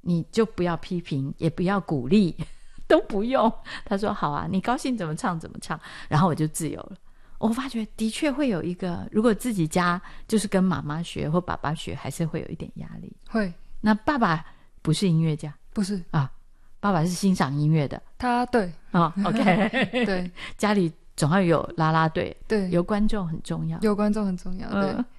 你就不要批评，也不要鼓励，都不用。他说好啊，你高兴怎么唱怎么唱，然后我就自由了。我发觉的确会有一个，如果自己家就是跟妈妈学或爸爸学，还是会有一点压力。 会。 那爸爸不是音乐家？ 不是啊，爸爸是欣赏音乐的。 他对 OK 对， 家里总要有啦啦队， 对， 有观众很重要， 有观众很重要。对，